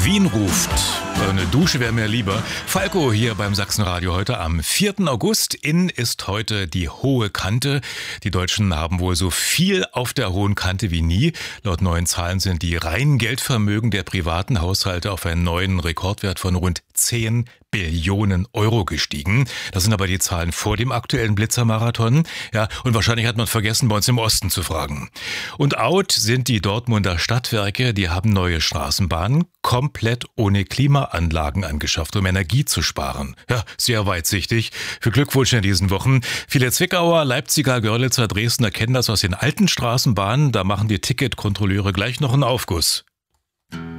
Wien ruft. Eine Dusche wäre mir lieber. Falco hier beim Sachsenradio heute am 4. August. In ist heute die hohe Kante. Die Deutschen haben wohl so viel auf der hohen Kante wie nie. Laut neuen Zahlen sind die reinen Geldvermögen der privaten Haushalte auf einen neuen Rekordwert von rund 10 Billionen Euro gestiegen. Das sind aber die Zahlen vor dem aktuellen Blitzermarathon. Ja, und wahrscheinlich hat man vergessen, bei uns im Osten zu fragen. Und out sind die Dortmunder Stadtwerke. Die haben neue Straßenbahnen komplett ohne Klimaanlagen angeschafft, um Energie zu sparen. Ja, sehr weitsichtig. Für Glückwunsch in diesen Wochen. Viele Zwickauer, Leipziger, Görlitzer, Dresdner kennen das aus den alten Straßenbahnen. Da machen die Ticketkontrolleure gleich noch einen Aufguss.